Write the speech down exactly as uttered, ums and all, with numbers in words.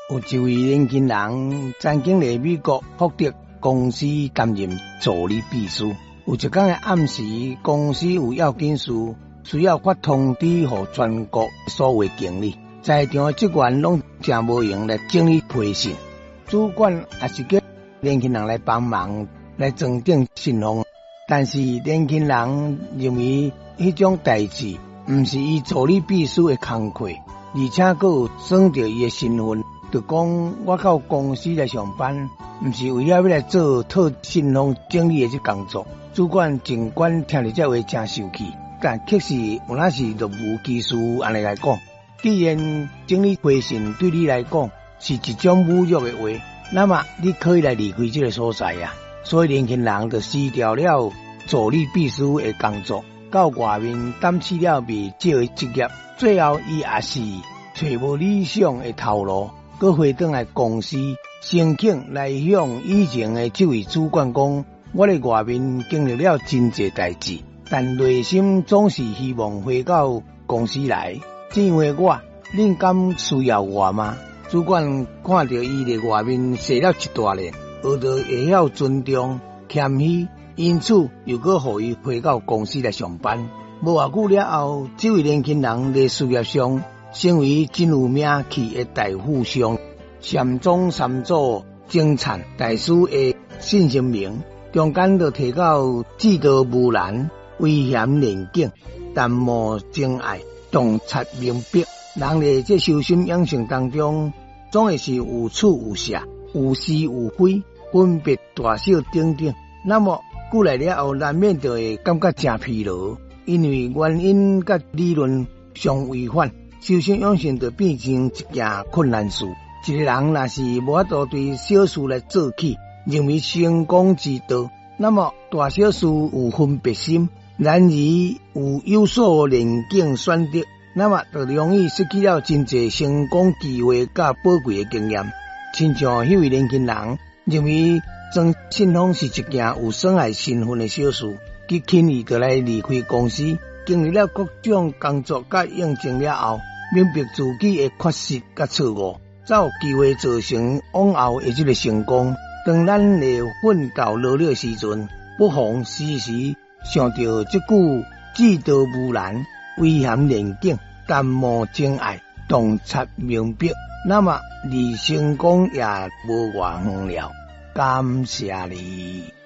有一位年轻人曾经在美国福特公司担任助理秘书。有一天的暗时，公司有要紧事，需要发通知给全国所有经理，在场的职员拢真无闲来整理批信。主管也是叫年轻人来帮忙来装订信封，但是年轻人认为迄种代志毋是伊助理秘书的工课，而且佫有算到伊的身份，就讲我到公司来上班，毋是为了要来做套信封整理的这工作。主管尽管听到这话真生气，但确实有那是若无其事安尼来讲。既然整理批信对你来讲是一种侮辱的话，那么你可以来离开这个所在啊。所以年轻人就辞掉了助理秘书的工作，到外面担起了未少的职业。最后伊也是找无理想的头路，佮回转来公司，申请来向以前的这位主管讲，我伫外面经历了真济代志，但内心总是希望回到公司来，只因为我，恁敢需要我吗？主管看到伊伫外面踅了一大年，学着会晓尊重谦虚，因此又搁互伊回到公司来上班。无偌久了后，这位年轻人在事业上成为真有名气的大富商，禅宗三祖精灿大师的信心名，中间就提到志道无难，危险严谨，淡漠真爱，洞察明白。人在这修心养性当中，总会是有处有下，有是有非，分别大小等等。那么久来了后，难免就会感觉真疲劳，因为原因甲理论相违反，修心养性就变成一件困难事。一个人若是无法度对小事来做起，认为成功之道，那么大小事有分别心，然而有有所练境选择，那么就容易失去了真侪成功机会甲宝贵的经验。亲像迄位年轻人认为装信封是一件有损害身份的小事，佢轻易就来离开公司，经历了各种工作甲应征了后，明白自己的缺失甲错误，才有机会造成往后的这个成功。当咱在奋斗努力的时阵，不妨时时想到这句志道无难，危险严谨，淡漠真爱，洞察明白，那么离成功也无偌远了。感谢你。